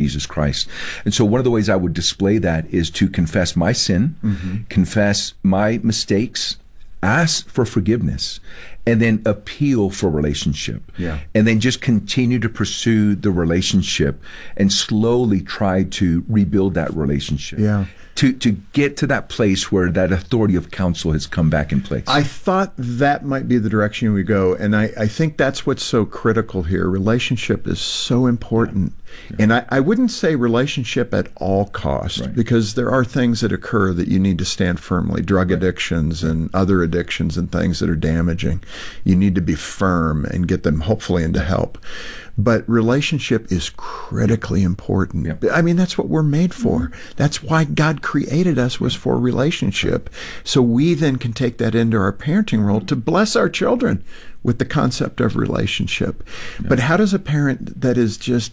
Jesus Christ. And so one of the ways I would display that is to confess my sin, confess my mistakes, ask for forgiveness, and then appeal for relationship. Yeah. And then just continue to pursue the relationship and slowly try to rebuild that relationship. Yeah. To get to that place where that authority of counsel has come back in place. I thought that might be the direction we go. And I think that's what's so critical here. Relationship is so important. Yeah. And I wouldn't say relationship at all cost, because there are things that occur that you need to stand firmly. Drug addictions and other addictions and things that are damaging. You need to be firm and get them hopefully into help. But relationship is critically important. Yeah. I mean, that's what we're made for. That's why God created us, was for relationship. So we then can take that into our parenting role to bless our children with the concept of relationship. Yeah. But how does a parent that is just,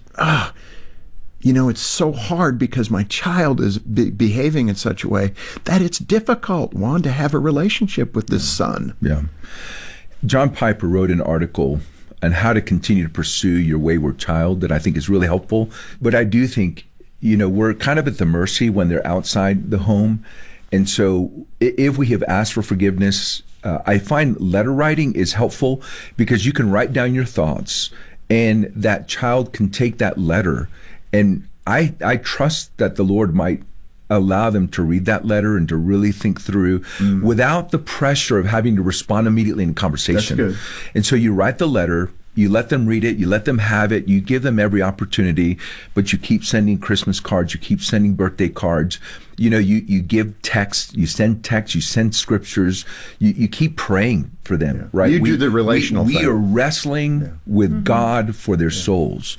it's so hard because my child is behaving in such a way that it's difficult, Juan, to have a relationship with this son. Yeah. John Piper wrote an article on how to continue to pursue your wayward child that I think is really helpful. But I do think, we're kind of at the mercy when they're outside the home. And so if we have asked for forgiveness, I find letter writing is helpful, because you can write down your thoughts and that child can take that letter. And I trust that the Lord might allow them to read that letter and to really think through without the pressure of having to respond immediately in conversation. That's good. And so you write the letter, you let them read it, you let them have it, you give them every opportunity, but you keep sending Christmas cards, you keep sending birthday cards, you give text, you send scriptures, you keep praying for them, right? You do the relational thing. We are wrestling with God for their souls.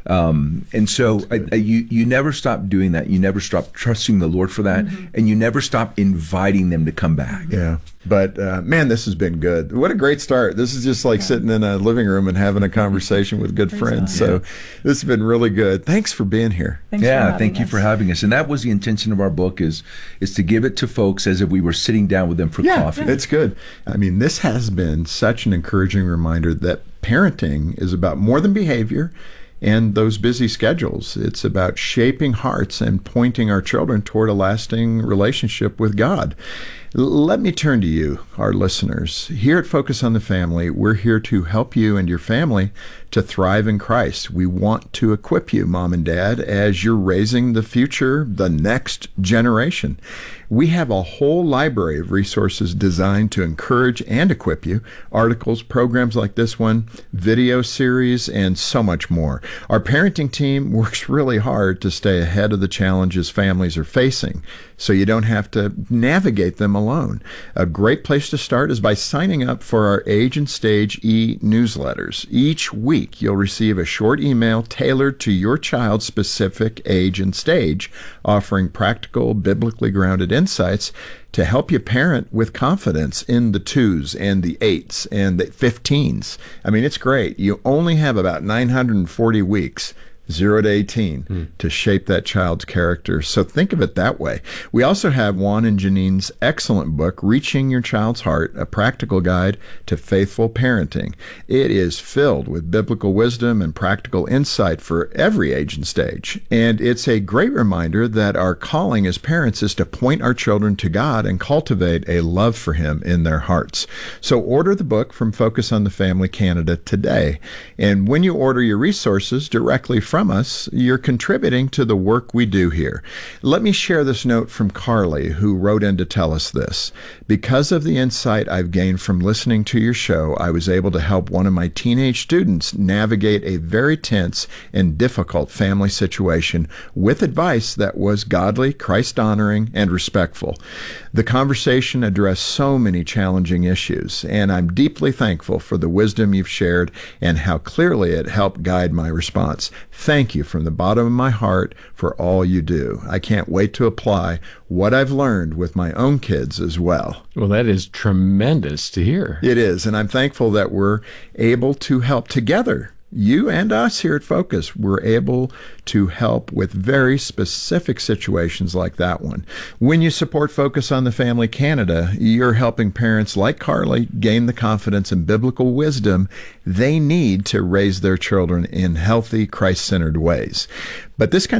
And so you never stop doing that. You never stop trusting the Lord for that. And you never stop inviting them to come back. Yeah. But man, this has been good. What a great start. This is just like sitting in a living room and having a conversation with good friends. So this has been really good. Thanks for being here. Thank you for having us. And that was the intention of our book, is to give it to folks as if we were sitting down with them for coffee. It's good. I mean, this has been such an encouraging reminder that parenting is about more than behavior and those busy schedules. It's about shaping hearts and pointing our children toward a lasting relationship with God. Let me turn to you, our listeners. Here at Focus on the Family, we're here to help you and your family to thrive in Christ. We want to equip you, Mom and Dad, as you're raising the future, the next generation. We have a whole library of resources designed to encourage and equip you. Articles, programs like this one, video series, and so much more. Our parenting team works really hard to stay ahead of the challenges families are facing, so you don't have to navigate them alone. A great place to start is by signing up for our Age and Stage e-newsletters. Each week, you'll receive a short email tailored to your child's specific age and stage, offering practical, biblically grounded insights to help you parent with confidence in the 2s and the 8s and the 15s. I mean, it's great. You only have about 940 weeks, 0 to 18, to shape that child's character. So think of it that way. We also have Juan and Janine's excellent book, Reaching Your Child's Heart, a practical guide to faithful parenting. It is filled with biblical wisdom and practical insight for every age and stage. And it's a great reminder that our calling as parents is to point our children to God and cultivate a love for Him in their hearts. So order the book from Focus on the Family Canada today. And when you order your resources directly from us, you're contributing to the work we do here. Let me share this note from Carly, who wrote in to tell us this. Because of the insight I've gained from listening to your show, I was able to help one of my teenage students navigate a very tense and difficult family situation with advice that was godly, Christ-honoring, and respectful. The conversation addressed so many challenging issues, and I'm deeply thankful for the wisdom you've shared and how clearly it helped guide my response. Thank you from the bottom of my heart for all you do. I can't wait to apply what I've learned with my own kids as well. Well, that is tremendous to hear. It is, and I'm thankful that we're able to help together. You and us here at Focus were able to help with very specific situations like that one. When you support Focus on the Family Canada, you're helping parents like Carly gain the confidence and biblical wisdom they need to raise their children in healthy, Christ-centered ways. But this kind